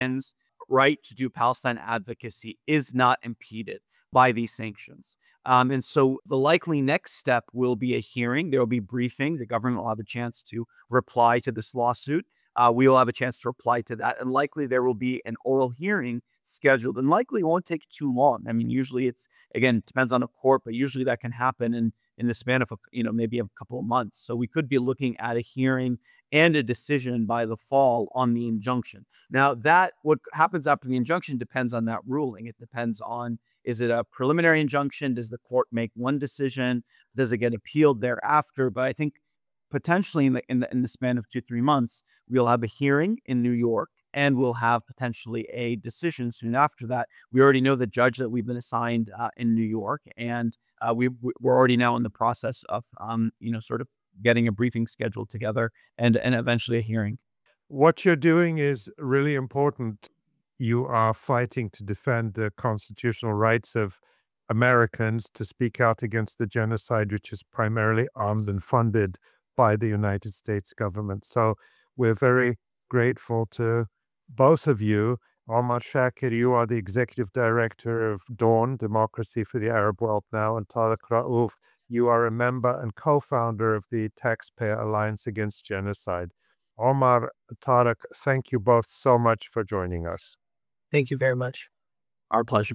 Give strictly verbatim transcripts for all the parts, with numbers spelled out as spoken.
right to do Palestine advocacy is not impeded by these sanctions. Um, and so the likely next step will be a hearing. There will be briefing. The government will have a chance to reply to this lawsuit. Uh, we will have a chance to reply to that. And likely there will be an oral hearing scheduled, and likely it won't take too long. I mean, usually it's, again, it depends on the court, but usually that can happen in, in the span of, a, you know, maybe a couple of months. So we could be looking at a hearing and a decision by the fall on the injunction. Now, that what happens after the injunction depends on that ruling. It depends on, is it a preliminary injunction? Does the court make one decision? Does it get appealed thereafter? But I think potentially in the in the in the span of two, three months, we'll have a hearing in New York and we'll have potentially a decision soon after that. We already know the judge that we've been assigned uh, in New York, and uh, we we're already now in the process of um, you know, sort of getting a briefing scheduled together and and eventually a hearing. What you're doing is really important. You are fighting to defend the constitutional rights of Americans to speak out against the genocide, which is primarily armed and funded by the United States government. So we're very grateful to both of you. Omar Shakir, you are the executive director of Dawn, Democracy for the Arab World Now, and Tariq Raouf, you are a member and co-founder of the Taxpayer Alliance Against Genocide. Omar, Tariq, thank you both so much for joining us. Thank you very much. Our pleasure.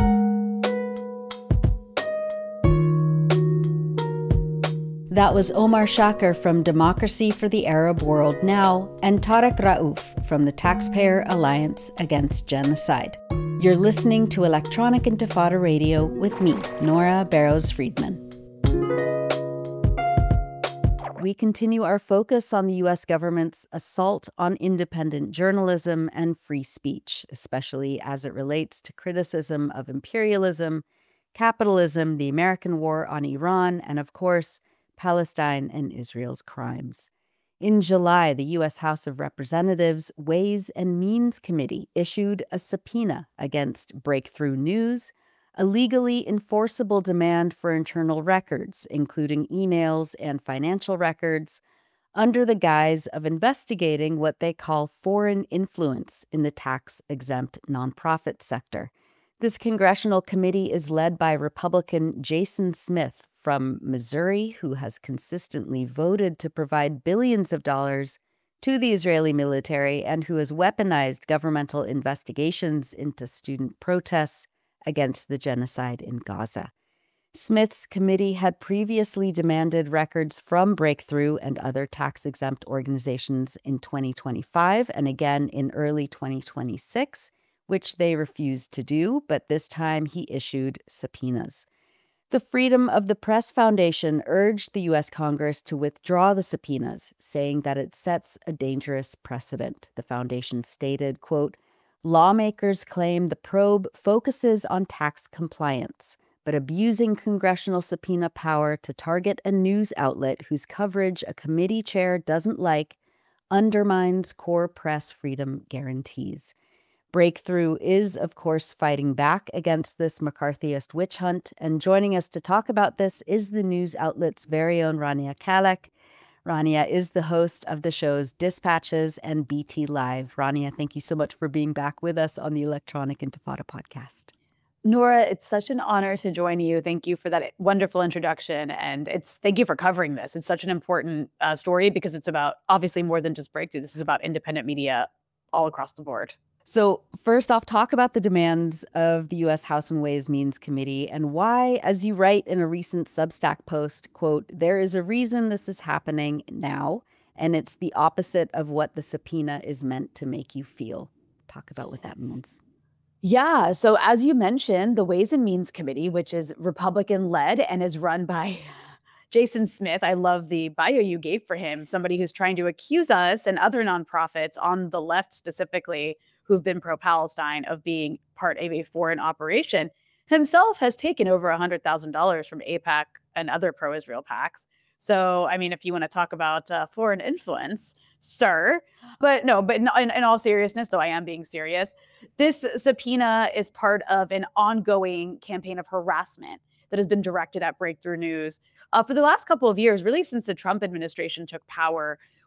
That was Omar Shakir from Democracy for the Arab World Now and Tariq Raouf from the Taxpayer Alliance Against Genocide. You're listening to Electronic Intifada Radio with me, Nora Barrows-Friedman. We continue our focus on the U S government's assault on independent journalism and free speech, especially as it relates to criticism of imperialism, capitalism, the American war on Iran, and of course, Palestine and Israel's crimes. In July, the U S House of Representatives Ways and Means Committee issued a subpoena against Breakthrough News, a legally enforceable demand for internal records, including emails and financial records, under the guise of investigating what they call foreign influence in the tax-exempt nonprofit sector. This congressional committee is led by Republican Jason Smith from Missouri, who has consistently voted to provide billions of dollars to the Israeli military and who has weaponized governmental investigations into student protests against the genocide in Gaza. Smith's committee had previously demanded records from Breakthrough and other tax-exempt organizations in twenty twenty-five and again in early twenty twenty-six, which they refused to do, but this time he issued subpoenas. The Freedom of the Press Foundation urged the U S Congress to withdraw the subpoenas, saying that it sets a dangerous precedent. The foundation stated, quote, "Lawmakers claim the probe focuses on tax compliance, but abusing congressional subpoena power to target a news outlet whose coverage a committee chair doesn't like undermines core press freedom guarantees." Breakthrough is, of course, fighting back against this McCarthyist witch hunt, and joining us to talk about this is the news outlet's very own Rania Khalek. Rania is the host of the shows Dispatches and B T Live. Rania, thank you so much for being back with us on the Electronic Intifada podcast. Nora, it's such an honor to join you. Thank you for that wonderful introduction. And it's thank you for covering this. It's such an important uh, story because it's about obviously more than just Breakthrough. This is about independent media all across the board. So first off, talk about the demands of the U S House and Ways Means Committee and why, as you write in a recent Substack post, quote, "There is a reason this is happening now, and it's the opposite of what the subpoena is meant to make you feel." Talk about what that means. Yeah. So as you mentioned, the Ways and Means Committee, which is Republican-led and is run by Jason Smith. I love the bio you gave for him, somebody who's trying to accuse us and other nonprofits on the left specifically who've been pro-Palestine of being part of a foreign operation. Himself has taken over one hundred thousand dollars from AIPAC and other pro-Israel PACs. So, I mean, if you want to talk about uh, foreign influence, sir. But no, but in, in, in all seriousness, though I am being serious, this subpoena is part of an ongoing campaign of harassment that has been directed at Breakthrough News uh, for the last couple of years, really since the Trump administration took power,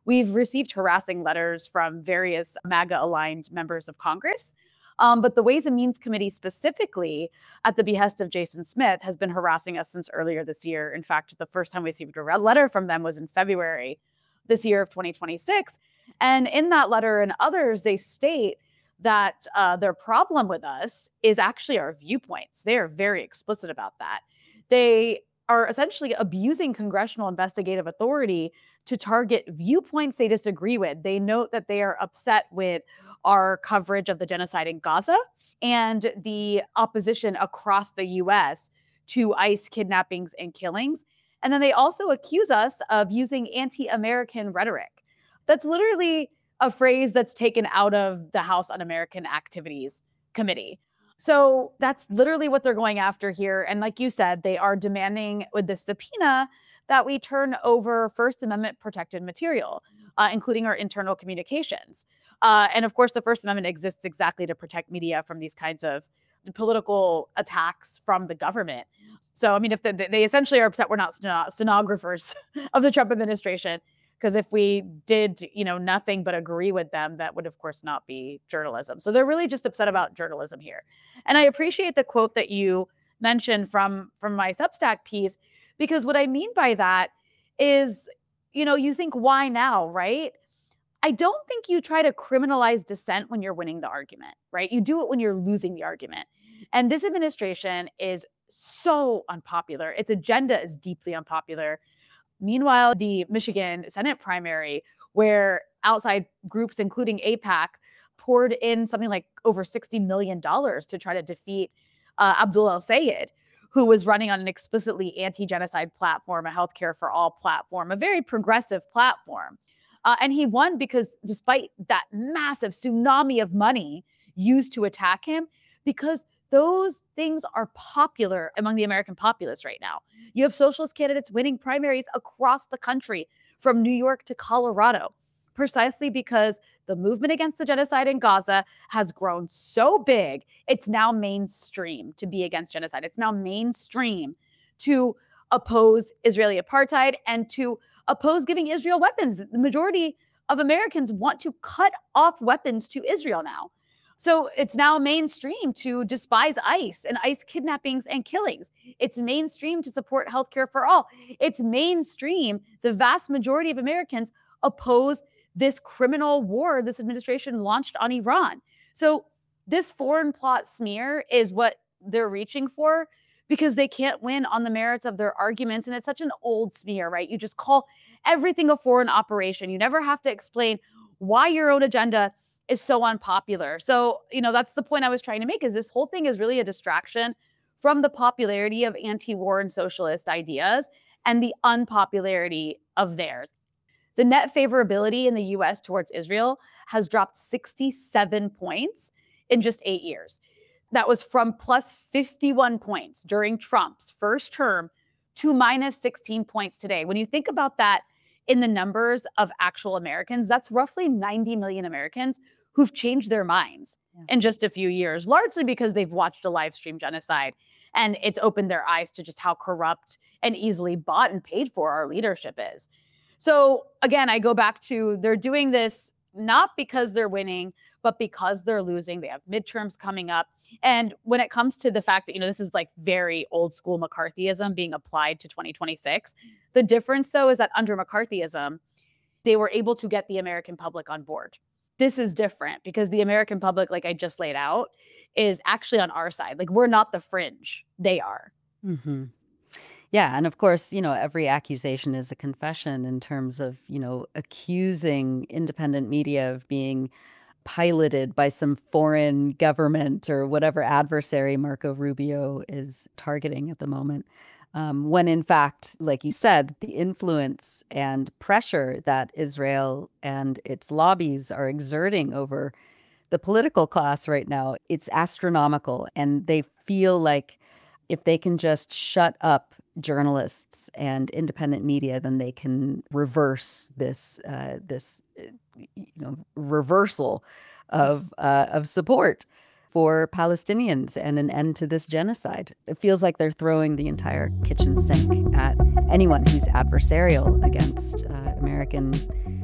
we've received harassing letters from various MAGA-aligned members of Congress. Um, but the Ways and Means Committee specifically, at the behest of Jason Smith, has been harassing us since earlier this year. In fact, the first time we received a letter from them was in February this year of twenty twenty-six. And in that letter and others, they state that uh, their problem with us is actually our viewpoints. They are very explicit about that. They are essentially abusing congressional investigative authority to target viewpoints they disagree with. They note that they are upset with our coverage of the genocide in Gaza and the opposition across the U S to ICE kidnappings and killings. And then they also accuse us of using anti-American rhetoric. That's literally a phrase that's taken out of the House Un-American Activities Committee. So that's literally what they're going after here. And like you said, they are demanding with this subpoena that we turn over First Amendment protected material, uh, including our internal communications. Uh, and of course, the First Amendment exists exactly to protect media from these kinds of political attacks from the government. So, I mean, if the, they essentially are upset we're not steno- stenographers of the Trump administration, because if we did, you know, nothing but agree with them, that would, of course, not be journalism. So they're really just upset about journalism here. And I appreciate the quote that you mentioned from, from my Substack piece, because what I mean by that is, you know, you think, why now, right? I don't think you try to criminalize dissent when you're winning the argument, right? You do it when you're losing the argument. And this administration is so unpopular. Its agenda is deeply unpopular. Meanwhile, the Michigan Senate primary, where outside groups, including AIPAC, poured in something like over sixty million dollars to try to defeat uh, Abdul El-Sayed, who was running on an explicitly anti-genocide platform, a healthcare for all platform, a very progressive platform. Uh, and he won because despite that massive tsunami of money used to attack him, because those things are popular among the American populace right now. You have socialist candidates winning primaries across the country, from New York to Colorado, precisely because the movement against the genocide in Gaza has grown so big, it's now mainstream to be against genocide. It's now mainstream to oppose Israeli apartheid and to oppose giving Israel weapons. The majority of Americans want to cut off weapons to Israel now. So it's now mainstream to despise ICE and ICE kidnappings and killings. It's mainstream to support healthcare for all. It's mainstream. The vast majority of Americans oppose this criminal war this administration launched on Iran. So this foreign plot smear is what they're reaching for, because they can't win on the merits of their arguments. And it's such an old smear, right? You just call everything a foreign operation. You never have to explain why your own agenda is so unpopular. So, you know, that's the point I was trying to make, is this whole thing is really a distraction from the popularity of anti-war and socialist ideas and the unpopularity of theirs. The net favorability in the U S towards Israel has dropped sixty-seven points in just eight years. That was from plus fifty-one points during Trump's first term to minus sixteen points today. When you think about that in the numbers of actual Americans, that's roughly ninety million Americans who've changed their minds yeah. in just a few years, largely because they've watched a live stream genocide. And it's opened their eyes to just how corrupt and easily bought and paid for our leadership is. So again, I go back to, they're doing this not because they're winning, but because they're losing. They have midterms coming up. And when it comes to the fact that, you know, this is like very old school McCarthyism being applied to twenty twenty-six, the difference, though, is that under McCarthyism, they were able to get the American public on board. This is different because the American public, like I just laid out, is actually on our side. Like, we're not the fringe. They are. Mm-hmm. Yeah. And of course, you know, every accusation is a confession in terms of, you know, accusing independent media of being piloted by some foreign government or whatever adversary Marco Rubio is targeting at the moment. Um, when in fact, like you said, the influence and pressure that Israel and its lobbies are exerting over the political class right now, it's astronomical. And they feel like if they can just shut up journalists and independent media, then they can reverse this uh, this uh, you know reversal of uh, of support for Palestinians and an end to this genocide. It feels like they're throwing the entire kitchen sink at anyone who's adversarial against uh, American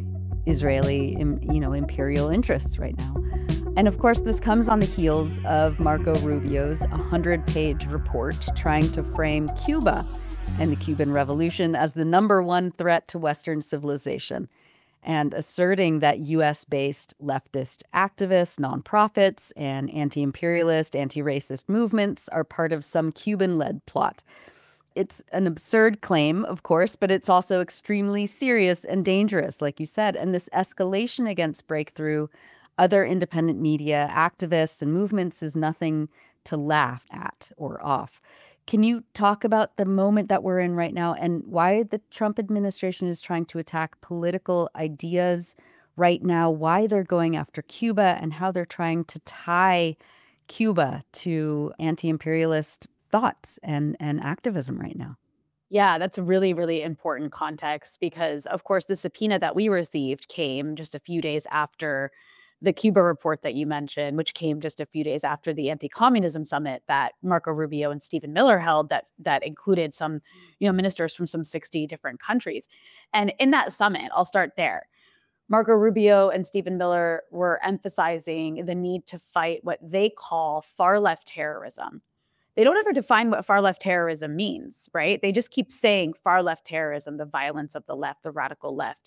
Israeli, im- you know, imperial interests right now. And of course, this comes on the heels of Marco Rubio's one hundred page report trying to frame Cuba and the Cuban Revolution as the number one threat to Western civilization, and asserting that U S-based leftist activists, nonprofits, and anti-imperialist, anti-racist movements are part of some Cuban-led plot. It's an absurd claim, of course, but it's also extremely serious and dangerous, like you said. And this escalation against Breakthrough, other independent media, activists, and movements is nothing to laugh at or off. Can you talk about the moment that we're in right now and why the Trump administration is trying to attack political ideas right now, why they're going after Cuba, and how they're trying to tie Cuba to anti-imperialist thoughts and, and activism right now? Yeah, that's a really, really important context because, of course, the subpoena that we received came just a few days after the Cuba report that you mentioned, which came just a few days after the anti-communism summit that Marco Rubio and Stephen Miller held that that included some, you know, ministers from some sixty different countries. And in that summit, I'll start there. Marco Rubio and Stephen Miller were emphasizing the need to fight what they call far left terrorism. They don't ever define what far left terrorism means, right? They just keep saying far left terrorism, the violence of the left, the radical left.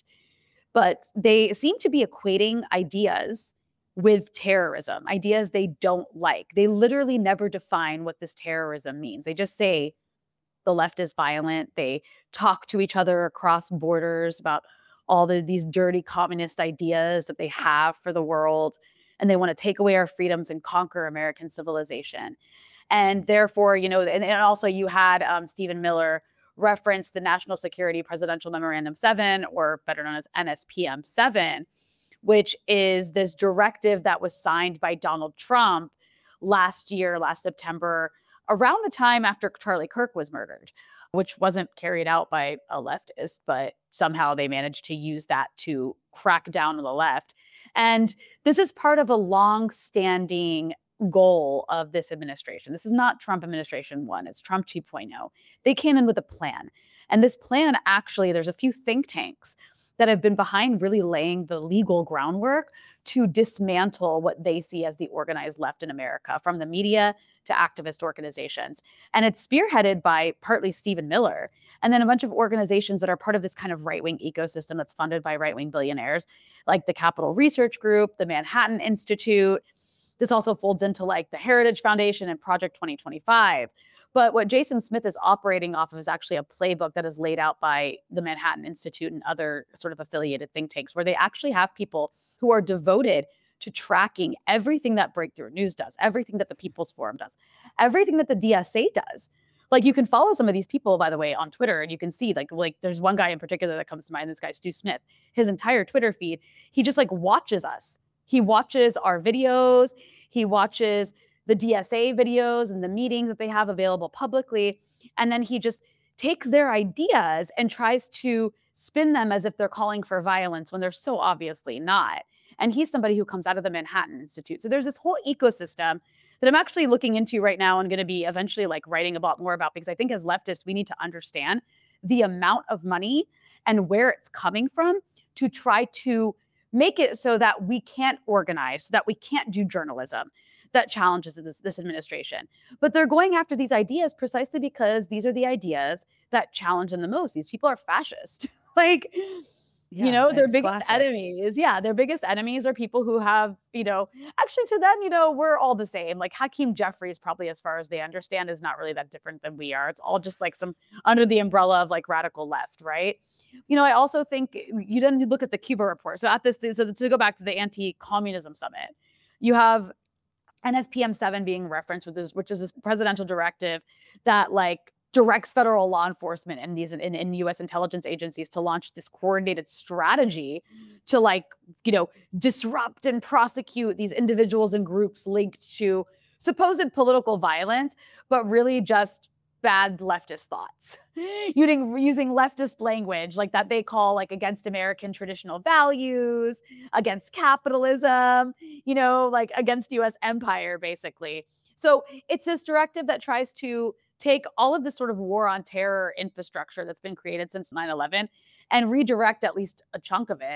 But they seem to be equating ideas with terrorism, ideas they don't like. They literally never define what this terrorism means. They just say the left is violent. They talk to each other across borders about all the, these dirty communist ideas that they have for the world. And they want to take away our freedoms and conquer American civilization. And therefore, you know, and, and also you had um, Stephen Miller reference the National Security Presidential Memorandum seven, or better known as N S P M seven, which is this directive that was signed by Donald Trump last year, last September, around the time after Charlie Kirk was murdered, which wasn't carried out by a leftist, but somehow they managed to use that to crack down on the left. And this is part of a long-standing goal of this administration. This is not Trump administration one, it's Trump two point oh. They came in with a plan. And this plan, actually, there's a few think tanks that have been behind really laying the legal groundwork to dismantle what they see as the organized left in America, from the media to activist organizations. And it's spearheaded by partly Stephen Miller, and then a bunch of organizations that are part of this kind of right-wing ecosystem that's funded by right-wing billionaires, like the Capital Research Group, the Manhattan Institute. This also folds into like the Heritage Foundation and Project twenty twenty-five. But what Jason Smith is operating off of is actually a playbook that is laid out by the Manhattan Institute and other sort of affiliated think tanks, where they actually have people who are devoted to tracking everything that Breakthrough News does, everything that the People's Forum does, everything that the D S A does. Like, you can follow some of these people, by the way, on Twitter, and you can see like, like there's one guy in particular that comes to mind, this guy, Stu Smith. His entire Twitter feed, he just like watches us. He watches our videos. He watches the D S A videos and the meetings that they have available publicly. And then he just takes their ideas and tries to spin them as if they're calling for violence when they're so obviously not. And he's somebody who comes out of the Manhattan Institute. So there's this whole ecosystem that I'm actually looking into right now and going to be eventually like writing a lot more about, because I think as leftists, we need to understand the amount of money and where it's coming from to try to make it so that we can't organize, so that we can't do journalism that challenges this, this administration. But they're going after these ideas precisely because these are the ideas that challenge them the most. These people are fascist. Like, Yeah, you know, their it's biggest classic. enemies. Yeah, their biggest enemies are people who have, you know, actually to them, you know, we're all the same. Like Hakeem Jeffries, probably as far as they understand, is not really that different than we are. It's all just like some under the umbrella of like radical left, right? You know, I also think you didn't look at the Cuba report. So at this, so to go back to the anti-communism summit, you have N S P M seven being referenced, with this, which is this presidential directive that like directs federal law enforcement and these in, in U S intelligence agencies to launch this coordinated strategy to like, you know, disrupt and prosecute these individuals and groups linked to supposed political violence, but really just bad leftist thoughts, using using leftist language like that they call like against American traditional values, against capitalism, you know, like against U S empire, basically. So it's this directive that tries to take all of this sort of war on terror infrastructure that's been created since nine eleven and redirect at least a chunk of it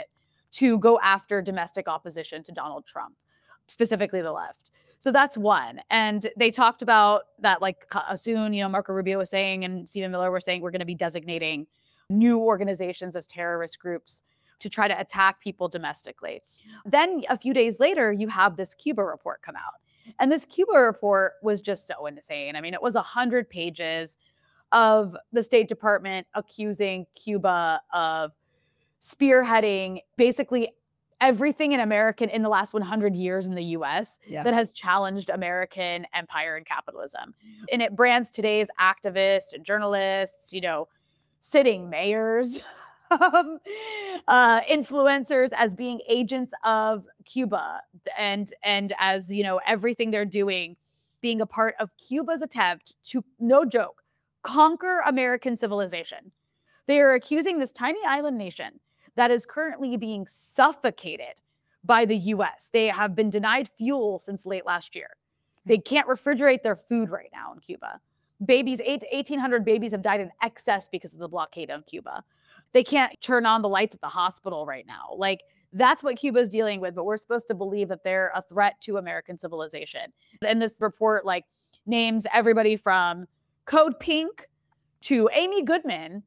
to go after domestic opposition to Donald Trump, specifically the left. So that's one. And they talked about that, like soon, you know, Marco Rubio was saying and Stephen Miller were saying we're going to be designating new organizations as terrorist groups to try to attack people domestically. Then a few days later, you have this Cuba report come out. And this Cuba report was just so insane. I mean, it was one hundred pages of the State Department accusing Cuba of spearheading basically everything in American in the last one hundred years in the U S Yeah. that has challenged American empire and capitalism. And it brands today's activists and journalists, you know, sitting mayors, um, uh, influencers as being agents of Cuba, and and as, you know, everything they're doing being a part of Cuba's attempt to, no joke, conquer American civilization. They are accusing this tiny island nation that is currently being suffocated by the U S. They have been denied fuel since late last year. They can't refrigerate their food right now in Cuba. Babies, eight, eighteen hundred babies have died in excess because of the blockade on Cuba. They can't turn on the lights at the hospital right now. Like, that's what Cuba is dealing with, but we're supposed to believe that they're a threat to American civilization. And this report, like, names everybody from Code Pink to Amy Goodman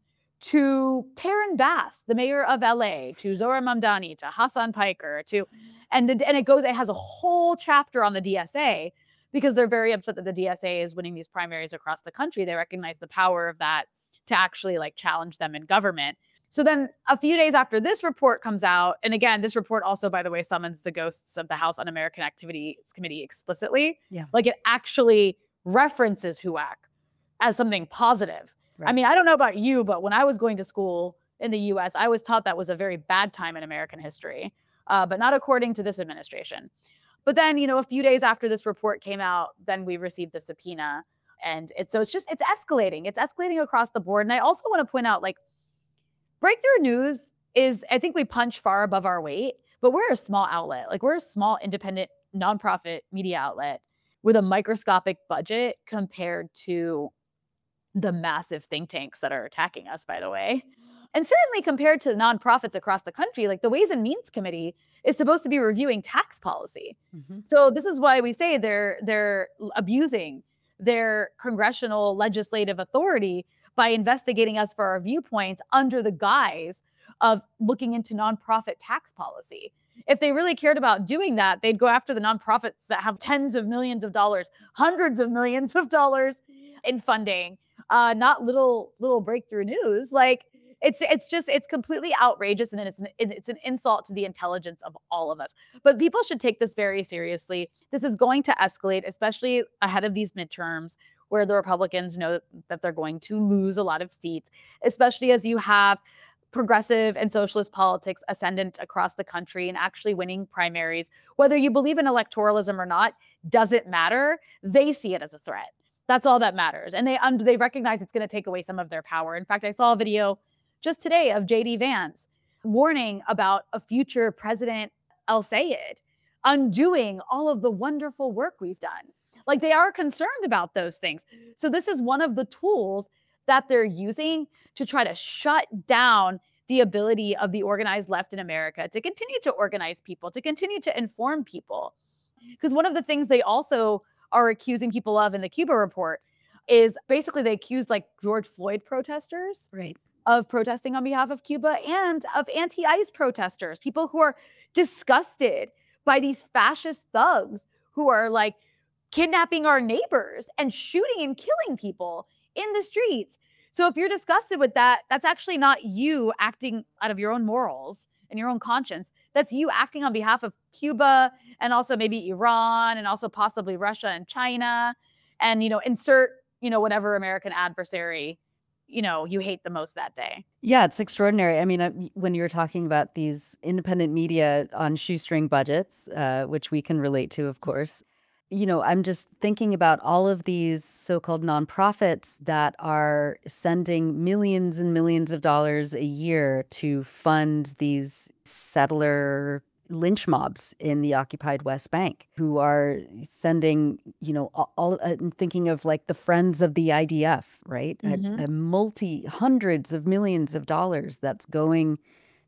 to Karen Bass, the mayor of L A, to Zohra Mamdani, to Hassan Piker, to, and, the, and it goes, it has a whole chapter on the D S A because they're very upset that the D S A is winning these primaries across the country. They recognize the power of that to actually, like, challenge them in government. So then a few days after this report comes out, and again, this report also, by the way, summons the ghosts of the House Un-American Activities Committee explicitly. Yeah. Like, it actually references H U A C as something positive. Right. I mean, I don't know about you, but when I was going to school in the U S, I was taught that was a very bad time in American history, uh, but not according to this administration. But then, you know, a few days after this report came out, then we received the subpoena. And it's, so it's just, it's escalating. It's escalating across the board. And I also want to point out, like, Breakthrough News is, I think we punch far above our weight, but we're a small outlet. Like, we're a small, independent, nonprofit media outlet with a microscopic budget compared to the massive think tanks that are attacking us, by the way. And certainly compared to nonprofits across the country, like the Ways and Means Committee is supposed to be reviewing tax policy. Mm-hmm. So this is why we say they're they're abusing their congressional legislative authority by investigating us for our viewpoints under the guise of looking into nonprofit tax policy. If they really cared about doing that, they'd go after the nonprofits that have tens of millions of dollars, hundreds of millions of dollars in funding, uh, not little little Breakthrough News. Like, it's it's just, it's completely outrageous, and it's an, it's an insult to the intelligence of all of us. But people should take this very seriously. This is going to escalate, especially ahead of these midterms, where the Republicans know that they're going to lose a lot of seats, especially as you have progressive and socialist politics ascendant across the country and actually winning primaries. Whether you believe in electoralism or not, doesn't matter. They see it as a threat. That's all that matters. And they um, they recognize it's going to take away some of their power. In fact, I saw a video just today of J D Vance warning about a future President El-Sayed undoing all of the wonderful work we've done. Like, they are concerned about those things. So this is one of the tools that they're using to try to shut down the ability of the organized left in America to continue to organize people, to continue to inform people. Because one of the things they also are accusing people of in the Cuba report is basically they accuse, like, George Floyd protesters Right. of protesting on behalf of Cuba and of anti-ICE protesters, people who are disgusted by these fascist thugs who are, like, kidnapping our neighbors and shooting and killing people in the streets. So if you're disgusted with that, that's actually not you acting out of your own morals and your own conscience. That's you acting on behalf of Cuba and also maybe Iran and also possibly Russia and China, and, you know, insert, you know, whatever American adversary, you know, you hate the most that day. Yeah, it's extraordinary. I mean, uh, when you were talking about these independent media on shoestring budgets, uh, which we can relate to, of course, you know, I'm just thinking about all of these so-called nonprofits that are sending millions and millions of dollars a year to fund these settler lynch mobs in the occupied West Bank, who are sending, you know, all, all I'm thinking of, like, the Friends of the I D F, right? Mhm. A, a multi hundreds of millions of dollars that's going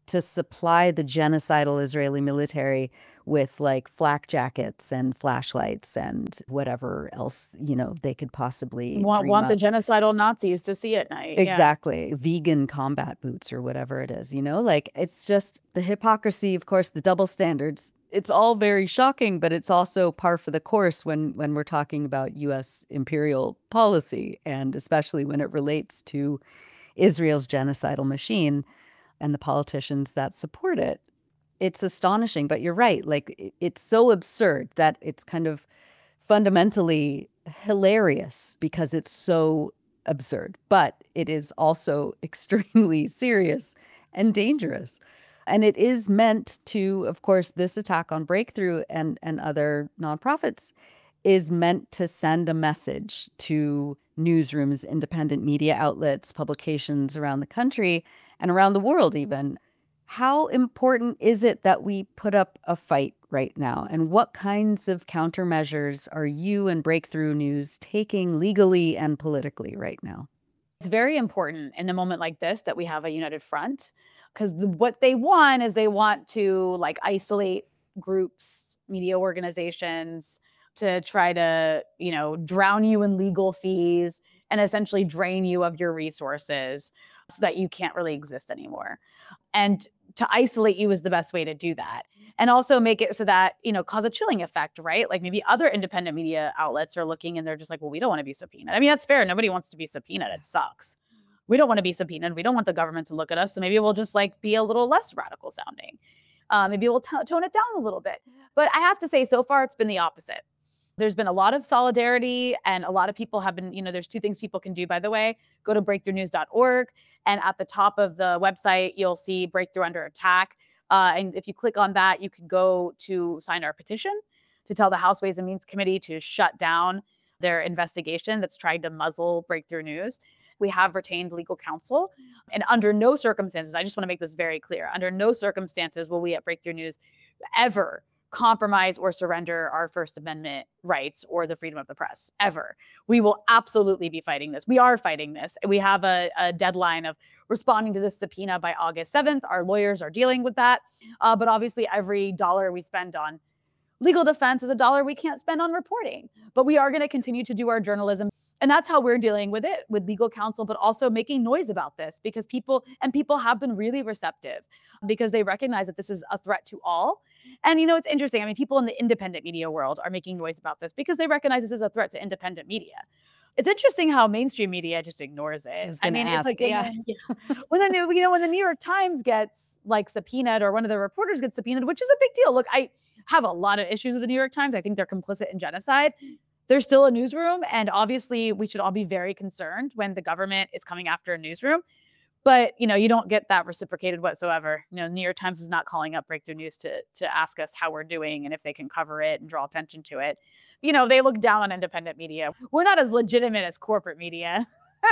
to supply the genocidal Israeli military with like flak jackets and flashlights and whatever else, you know, they could possibly Want dream want the up. genocidal Nazis to see at night. Yeah. Exactly. Vegan combat boots or whatever it is, you know, like it's just the hypocrisy, of course, the double standards. It's all very shocking, but it's also par for the course when when we're talking about U S imperial policy, and especially when it relates to Israel's genocidal machine and the politicians that support it. It's astonishing, but you're right. Like it- it's so absurd that it's kind of fundamentally hilarious because it's so absurd, but it is also extremely serious and dangerous. And it is meant to, of course, this attack on Breakthrough and, and other nonprofits is meant to send a message to newsrooms, independent media outlets, publications around the country and around the world even. How important is it that we put up a fight right now? And what kinds of countermeasures are you and Breakthrough News taking legally and politically right now? It's very important in a moment like this that we have a united front, because what they want is they want to like isolate groups, media organizations, to try to, you know, drown you in legal fees and essentially drain you of your resources so that you can't really exist anymore. And to isolate you is the best way to do that. And also make it so that, you know, cause a chilling effect, right? Like maybe other independent media outlets are looking and they're just like, well, we don't want to be subpoenaed. I mean, that's fair. Nobody wants to be subpoenaed. It sucks. We don't want to be subpoenaed. We don't want the government to look at us. So maybe we'll just like be a little less radical sounding. Uh, maybe we'll t- tone it down a little bit. But I have to say, so far, it's been the opposite. There's been a lot of solidarity and a lot of people have been, you know, there's two things people can do, by the way. Go to breakthrough news dot org. And at the top of the website, you'll see Breakthrough Under Attack. Uh, and if you click on that, you can go to sign our petition to tell the House Ways and Means Committee to shut down their investigation that's trying to muzzle Breakthrough News. We have retained legal counsel. And under no circumstances, I just want to make this very clear, under no circumstances will we at Breakthrough News ever compromise or surrender our First Amendment rights or the freedom of the press, ever. We will absolutely be fighting this. We are fighting this. We have a, a deadline of responding to this subpoena by August seventh. Our lawyers are dealing with that. Uh, but obviously, every dollar we spend on legal defense is a dollar we can't spend on reporting. But we are going to continue to do our journalism. And that's how we're dealing with it, with legal counsel, but also making noise about this because people, and people have been really receptive because they recognize that this is a threat to all. And, you know, it's interesting. I mean, people in the independent media world are making noise about this because they recognize this is a threat to independent media. It's interesting how mainstream media just ignores it. I was I gonna mean, ask, it's like, yeah. when the new, you know, when the New York Times gets like subpoenaed or one of the reporters gets subpoenaed, which is a big deal. Look, I have a lot of issues with the New York Times. I think they're complicit in genocide. There's still a newsroom, and obviously we should all be very concerned when the government is coming after a newsroom. But, you know, you don't get that reciprocated whatsoever. You know, New York Times is not calling up Breakthrough News to to ask us how we're doing and if they can cover it and draw attention to it. You know, they look down on independent media. We're not as legitimate as corporate media.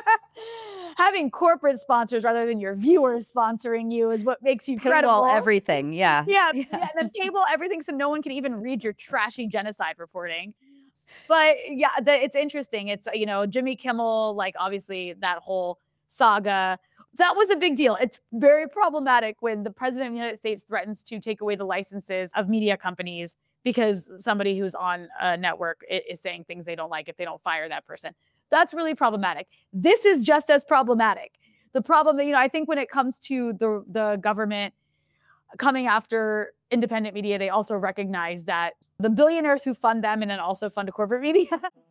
Having corporate sponsors rather than your viewers sponsoring you is what makes you credible. Paywall everything. Yeah. Yeah, yeah, and then paywall everything so no one can even read your trashy genocide reporting. But yeah, the, it's interesting. It's, you know, Jimmy Kimmel, like obviously that whole saga, that was a big deal. It's very problematic when the president of the United States threatens to take away the licenses of media companies because somebody who's on a network i- is saying things they don't like if they don't fire that person. That's really problematic. This is just as problematic. The problem, you know, I think when it comes to the the government coming after independent media, they also recognize that the billionaires who fund them and then also fund corporate media